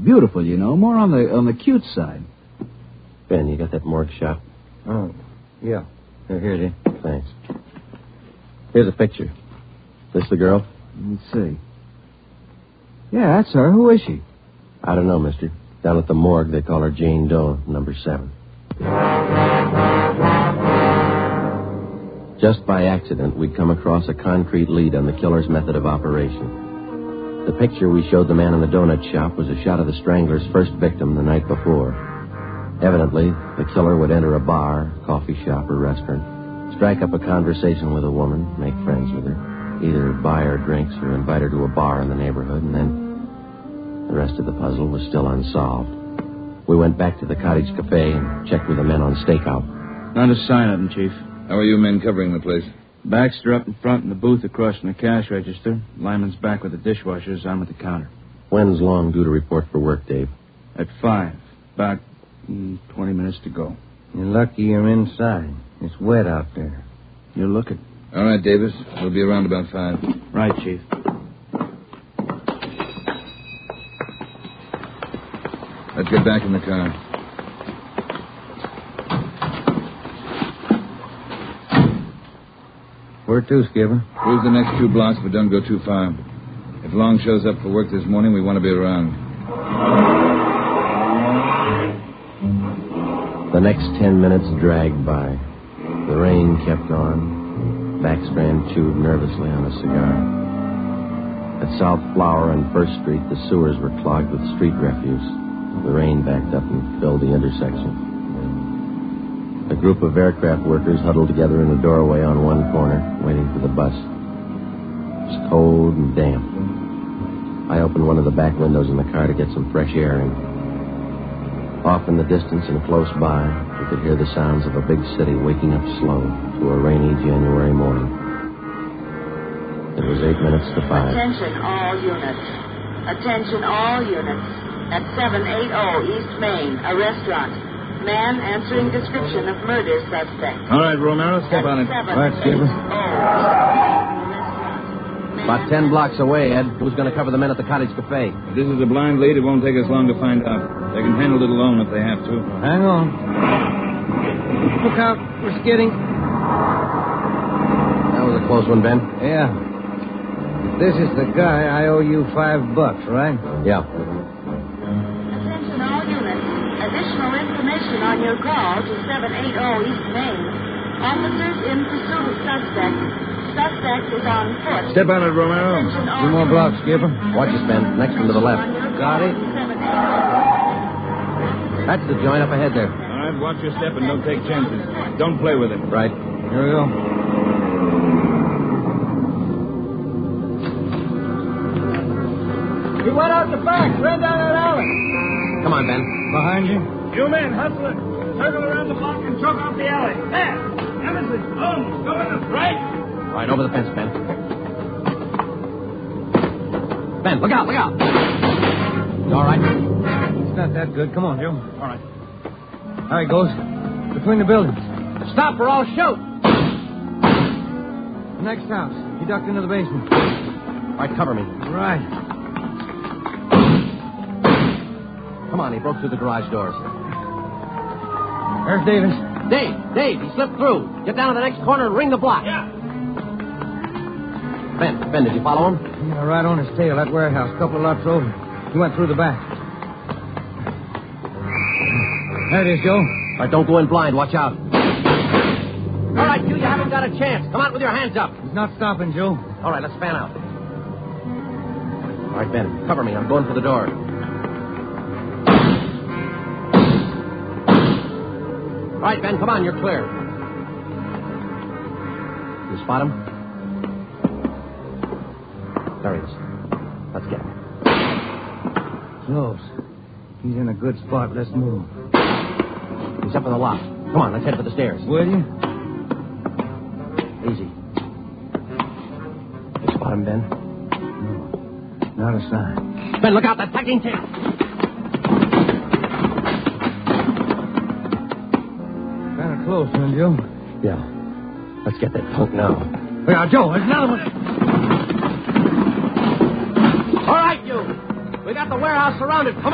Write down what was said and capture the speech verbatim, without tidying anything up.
beautiful, you know, more on the on the cute side. Ben, you got that morgue shop? Oh, yeah. Here, here it is. Thanks. Here's a picture. This the girl? Let's see. Yeah, that's her. Who is she? I don't know, mister. Down at the morgue, they call her Jane Doe, number seven. Just by accident, we'd come across a concrete lead on the killer's method of operation. The picture we showed the man in the donut shop was a shot of the Strangler's first victim the night before. Evidently, the killer would enter a bar, coffee shop, or restaurant, strike up a conversation with a woman, make friends with her, either buy her drinks or invite her to a bar in the neighborhood, and then the rest of the puzzle was still unsolved. We went back to the Cottage Cafe and checked with the men on stakeout. Not a sign of him, Chief. How are you men covering the place? Baxter up in front in the booth across from the cash register. Lyman's back with the dishwashers. I'm at the counter. When's Long due to report for work, Dave? At five. About mm, twenty minutes to go. You're lucky you're inside. It's wet out there. You're looking. All right, Davis. We'll be around about five. Right, Chief. Let's get back in the car. Where to, Skipper? Cruise the next two blocks, but don't go too far. If Long shows up for work this morning, we want to be around. The next ten minutes dragged by. The rain kept on. Backstrand chewed nervously on a cigar. At South Flower and First Street, the sewers were clogged with street refuse. The rain backed up and filled the intersection. A group of aircraft workers huddled together in the doorway on one corner, waiting for the bus. It was cold and damp. I opened one of the back windows in the car to get some fresh air in. Off in the distance and close by, we could hear the sounds of a big city waking up slow to a rainy January morning. It was eight minutes to five. Attention all units. Attention all units. At seven eighty East Main, a restaurant. Man answering description of murder suspect. All right, Romero, step on it. All right, Skipper. About ten blocks away, Ed. Who's going to cover the men at the Cottage Cafe? If this is a blind lead, it won't take us long to find out. They can handle it alone if they have to. Hang on. Look out. We're skidding. That was a close one, Ben. Yeah. If this is the guy, I owe you five bucks, right? Yeah. Attention all units. Additional information on your call to seven eighty East Main. Officers in pursuit of suspect. Suspect is on foot. Step on it, Romero. Two more blocks, Skipper. Watch it, Ben. Next one to the left. Got it. That's the joint up ahead there. All right, watch your step and don't take chances. Don't play with it. Right. Here we go. He went out the back, ran down that alley. Come on, Ben. Behind you. You men, hustle it. Circle around the block and choke off the alley. There. Emerson, Holmes, go in the right. Right, over the fence, Ben. Ben, look out, look out. You all right? It's not that good. Come on, Joe. All right. There he goes. Between the buildings. Stop or I'll shoot. The next house. He ducked into the basement. All right, cover me. Right. Come on, he broke through the garage doors. There's Davis. Dave, Dave, he slipped through. Get down to the next corner and ring the block. Yeah. Ben, Ben, did you follow him? Yeah, right on his tail. That warehouse, a couple of lots over. He went through the back. There it is, Joe. All right, don't go in blind. Watch out. All right, you, you haven't got a chance. Come out with your hands up. He's not stopping, Joe. All right, let's fan out. All right, Ben, cover me. I'm going for the door. All right, Ben, come on. You're clear. You spot him? There he is. Let's get him. Close. He's in a good spot. Let's move. He's up in the loft. Come on, let's head for the stairs. Will you? Easy. You spot him, Ben? No, not a sign. Ben, look out. That packing tape. Kind of close, huh, Joe? Yeah. Let's get that punk now. Yeah, Joe, there's another one. All right, you. We got the warehouse surrounded. Come on.